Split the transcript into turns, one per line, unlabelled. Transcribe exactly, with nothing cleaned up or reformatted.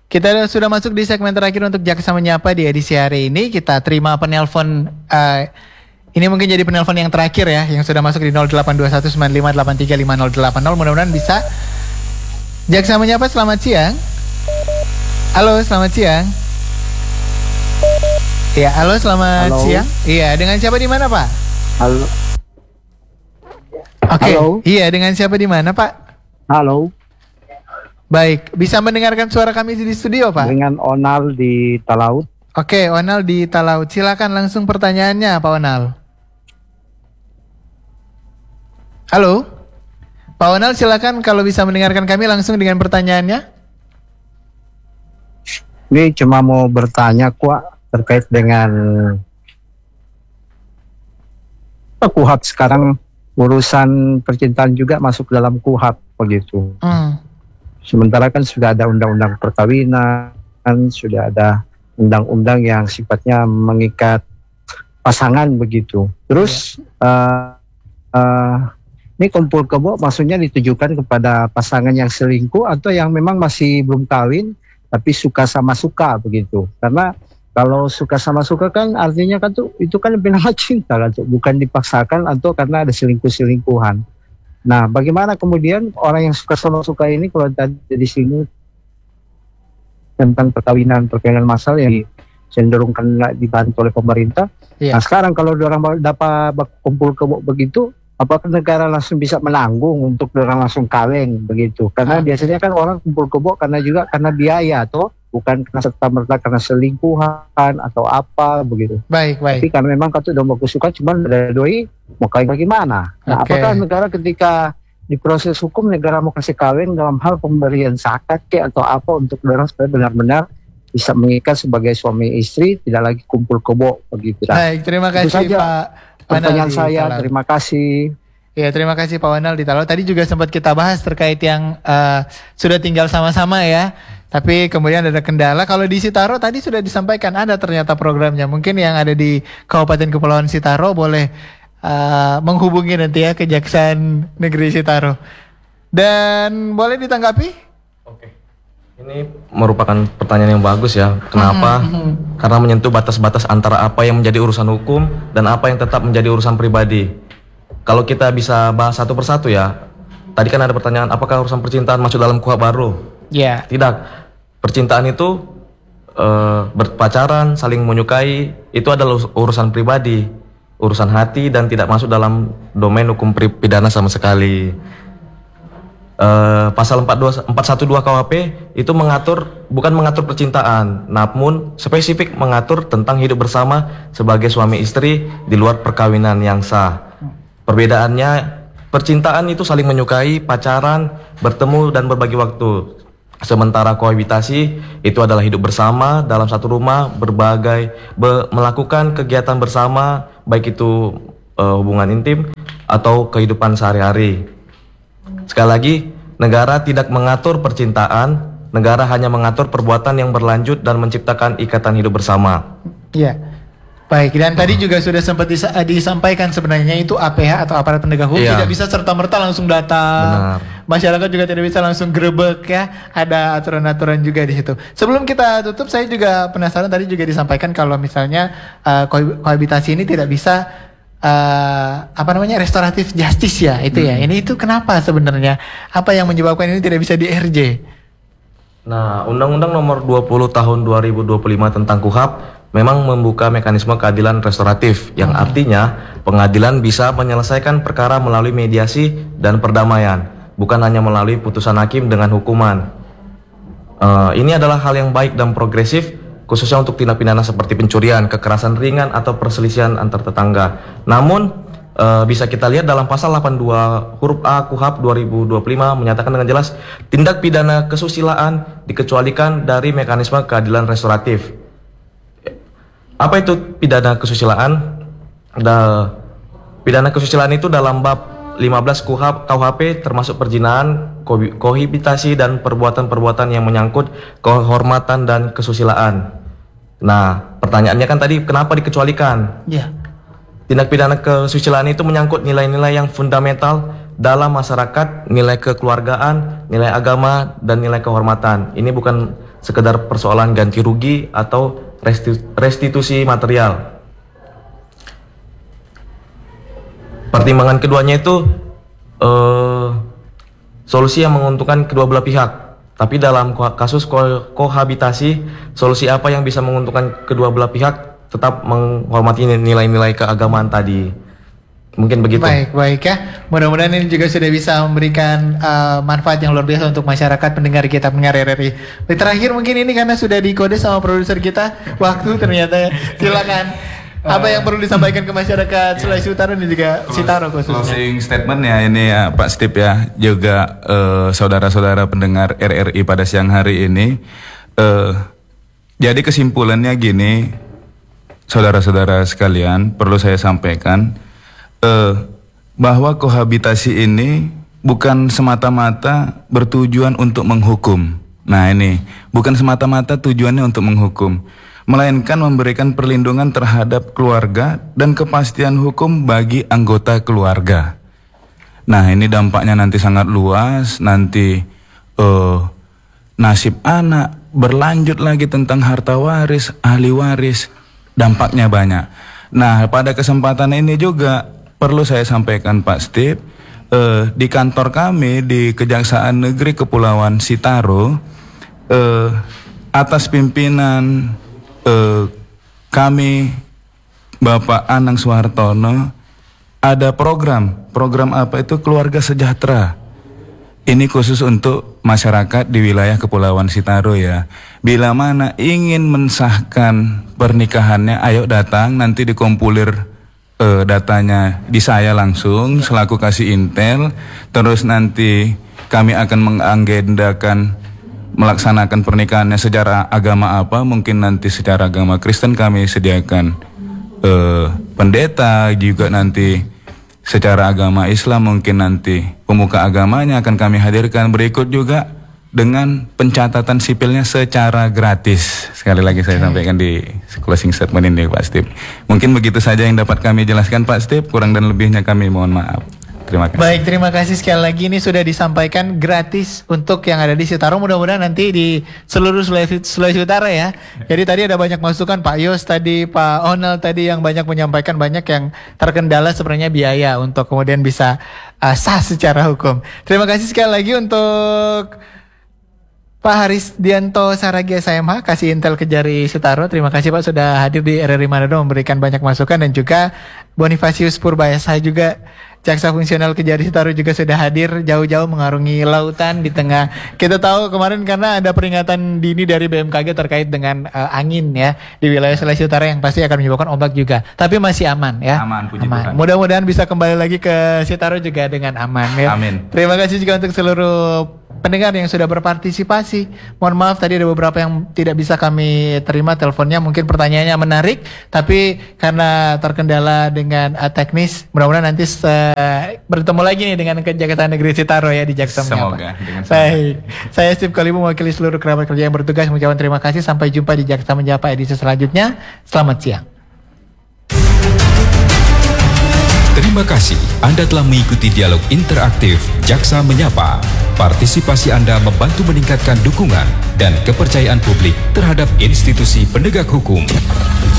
Kita sudah masuk di segmen terakhir untuk Jaksa Menyapa di edisi hari ini. Kita terima penelpon, uh, ini mungkin jadi penelpon yang terakhir ya, yang sudah masuk di nol delapan dua satu sembilan lima delapan tiga lima nol delapan nol. Mudah-mudahan bisa. Jaksa Menyapa, selamat siang. Halo, selamat siang. Iya, halo, selamat halo. siang. Iya, dengan siapa di mana, Pak?
Halo.
Oke. Okay. Iya, dengan siapa di mana, Pak?
Halo.
Baik, bisa mendengarkan suara kami di studio, Pak?
Dengan Onal di Talaut.
Oke, Onal di Talaut. Silakan langsung pertanyaannya, Pak Onal. Halo? Pak Onal, silakan kalau bisa mendengarkan kami langsung dengan pertanyaannya.
Ini cuma mau bertanya, Kuak, terkait dengan Kuhap sekarang, urusan percintaan juga masuk dalam Kuhap, begitu. Hmm. Sementara kan sudah ada undang-undang perkawinan, sudah ada undang-undang yang sifatnya mengikat pasangan begitu. Terus ya. uh, uh, ini kumpul kebo maksudnya ditujukan kepada pasangan yang selingkuh atau yang memang masih belum kawin tapi suka sama suka begitu. Karena kalau suka sama suka kan artinya kan tuh itu kan lebih nama cinta kan tuh, bukan dipaksakan atau karena ada selingkuh-selingkuhan. Nah, bagaimana kemudian orang yang suka sama suka ini kalau tadi di sini tentang perkawinan perkawinan massal yang cenderungkan dibantu oleh pemerintah. Yeah. Nah, sekarang kalau orang dapat kumpul kebo begitu, apakah negara langsung bisa menanggung untuk orang langsung kawin begitu? Karena ah. biasanya kan orang kumpul kebo karena juga karena biaya toh, bukan karena serta merta karena selingkuhan atau apa begitu.
Baik, baik.
Tapi karena memang kata udah bagus suka cuman ada doi mau kawin bagaimana? Nah, okay. Apakah negara ketika di proses hukum negara mau kasih kawin dalam hal pemberian zakat ke atau apa untuk orang supaya benar-benar bisa mengikat sebagai suami istri, tidak lagi kumpul kebo begitu.
Baik, terima kasih saja, Pak.
Pertanyaan saya, Talau. Terima kasih.
Ya, terima kasih Pak Wanal di Talau. Tadi juga sempat kita bahas terkait yang uh, sudah tinggal sama-sama ya. Tapi kemudian ada kendala. Kalau di Sitaro tadi sudah disampaikan ada ternyata programnya. Mungkin yang ada di Kabupaten Kepulauan Sitaro boleh uh, menghubungi nanti ya Kejaksaan Negeri Sitaro. Dan boleh ditanggapi?
Oke. Ini merupakan pertanyaan yang bagus ya. Kenapa? Mm-hmm. Karena menyentuh batas-batas antara apa yang menjadi urusan hukum dan apa yang tetap menjadi urusan pribadi. Kalau kita bisa bahas satu persatu ya. Tadi kan ada pertanyaan apakah urusan percintaan masuk dalam kuhap baru?
Ya. Yeah.
Tidak. Percintaan itu uh, berpacaran, saling menyukai, itu adalah urusan pribadi, urusan hati dan tidak masuk dalam domain hukum pidana sama sekali. Uh, pasal empat satu dua K U H P itu mengatur, bukan mengatur percintaan, namun spesifik mengatur tentang hidup bersama sebagai suami istri di luar perkawinan yang sah. Perbedaannya, percintaan itu saling menyukai, pacaran, bertemu dan berbagi waktu. Sementara kohabitasi itu adalah hidup bersama dalam satu rumah, berbagai be, melakukan kegiatan bersama, baik itu uh, hubungan intim atau kehidupan sehari-hari. Sekali lagi, negara tidak mengatur percintaan, negara hanya mengatur perbuatan yang berlanjut dan menciptakan ikatan hidup bersama.
Iya. Baik, dan tadi juga sudah sempat disa- disampaikan sebenarnya itu A P H atau aparat penegak hukum iya. tidak bisa serta-merta langsung datang. Benar. Masyarakat juga tidak bisa langsung grebek ya. Ada aturan-aturan juga di situ. Sebelum kita tutup, saya juga penasaran tadi juga disampaikan kalau misalnya uh, kohabitasi ini tidak bisa uh, apa namanya restoratif justice ya itu hmm. ya. Ini itu kenapa sebenarnya? Apa yang menyebabkan ini tidak bisa di R J?
Nah, Undang-Undang Nomor dua puluh Tahun dua ribu dua puluh lima tentang Kuhap memang membuka mekanisme keadilan restoratif yang hmm. artinya pengadilan bisa menyelesaikan perkara melalui mediasi dan perdamaian, bukan hanya melalui putusan hakim dengan hukuman. Uh, ini adalah hal yang baik dan progresif, khususnya untuk tindak pidana seperti pencurian, kekerasan ringan atau perselisihan antar tetangga. Namun uh, bisa kita lihat dalam pasal delapan puluh dua huruf A Kuhap dua ribu dua puluh lima menyatakan dengan jelas tindak pidana kesusilaan dikecualikan dari mekanisme keadilan restoratif. Apa itu pidana kesusilaan? Da, pidana kesusilaan itu dalam bab lima belas K U H P termasuk perzinahan, kohabitasi dan perbuatan-perbuatan yang menyangkut kehormatan dan kesusilaan. Nah, pertanyaannya kan tadi kenapa dikecualikan?
Ya.
Tindak pidana kesusilaan itu menyangkut nilai-nilai yang fundamental dalam masyarakat, nilai kekeluargaan, nilai agama dan nilai kehormatan. Ini bukan sekedar persoalan ganti rugi atau restitusi material. Pertimbangan keduanya itu eh, solusi yang menguntungkan kedua belah pihak. Tapi dalam kasus ko kohabitasi, solusi apa yang bisa menguntungkan kedua belah pihak tetap menghormati nilai-nilai keagamaan tadi. Mungkin begitu.
Baik, baik ya. Mudah-mudahan ini juga sudah bisa memberikan uh, manfaat yang luar biasa untuk masyarakat pendengar kita, pendengar R R I. Terakhir mungkin ini karena sudah dikode sama produser kita, waktu ternyata ya. Silakan. Apa yang perlu disampaikan ke masyarakat Sulawesi Utara dan juga Sitaro khususnya?
Closing statement ya ini ya Pak Stip ya, juga uh, saudara-saudara pendengar R R I pada siang hari ini. Uh, jadi kesimpulannya gini, saudara-saudara sekalian, perlu saya sampaikan. Uh, bahwa kohabitasi ini bukan semata-mata bertujuan untuk menghukum. Nah ini, bukan semata-mata tujuannya untuk menghukum, melainkan memberikan perlindungan terhadap keluarga dan kepastian hukum bagi anggota keluarga. Nah ini dampaknya nanti sangat luas, nanti uh, nasib anak, berlanjut lagi tentang harta waris, ahli waris, dampaknya banyak. Nah pada kesempatan ini juga perlu saya sampaikan Pak Stip, eh, di kantor kami di Kejaksaan Negeri Kepulauan Sitaro, eh, atas pimpinan eh, kami Bapak Anang Suhartono, ada program, program apa itu, Keluarga Sejahtera. Ini khusus untuk masyarakat di wilayah Kepulauan Sitaro ya. Bila mana ingin mensahkan pernikahannya, ayo datang, nanti dikompulir Uh, datanya di saya langsung selaku kasih intel, terus nanti kami akan mengagendakan melaksanakan pernikahannya secara agama apa, mungkin nanti secara agama Kristen kami sediakan uh, pendeta, juga nanti secara agama Islam mungkin nanti pemuka agamanya akan kami hadirkan, berikut juga dengan pencatatan sipilnya secara gratis. Sekali lagi saya okay. sampaikan di closing statement ini Pak Stip. Mungkin begitu saja yang dapat kami jelaskan Pak Stip, kurang dan lebihnya kami mohon maaf. Terima kasih.
Baik, terima kasih sekali lagi, ini sudah disampaikan gratis untuk yang ada di Sitaro, mudah-mudahan nanti di seluruh Sulawesi, Sulawesi Utara ya. Jadi tadi ada banyak masukan Pak Yos tadi, Pak Onel tadi yang banyak menyampaikan, banyak yang terkendala sebenarnya biaya untuk kemudian bisa uh, sah secara hukum. Terima kasih sekali lagi untuk Pak Haris Dianto Saragi S M H, kasih intel Kejari Sitaro. Terima kasih Pak sudah hadir di R R I Manado memberikan banyak masukan, dan juga Bonifasius Purbayasa juga Jaksa Fungsional Kejari Sitaro juga sudah hadir jauh-jauh mengarungi lautan di tengah. Kita tahu kemarin karena ada peringatan dini dari B M K G terkait dengan uh, angin ya di wilayah Sulawesi Utara yang pasti akan menyebabkan ombak juga. Tapi masih aman ya.
Aman, puji
aman.
Tuhan.
Mudah-mudahan bisa kembali lagi ke Sitaro juga dengan aman ya.
Amin.
Terima kasih juga untuk seluruh pendengar yang sudah berpartisipasi. Mohon maaf tadi ada beberapa yang tidak bisa kami terima teleponnya, mungkin pertanyaannya menarik tapi karena terkendala dengan uh, teknis, mudah-mudahan nanti uh, bertemu lagi nih dengan Kejaksaan Negeri Sitaro ya di Jaksa Menyapa.
Semoga dengan
Baik, saya Steve Kalibu mewakili seluruh kerabat kerja yang bertugas mengucapkan terima kasih. Sampai jumpa di Jaksa Menyapa edisi selanjutnya. Selamat siang.
Terima kasih Anda telah mengikuti dialog interaktif Jaksa Menyapa. Partisipasi Anda membantu meningkatkan dukungan dan kepercayaan publik terhadap institusi penegak hukum.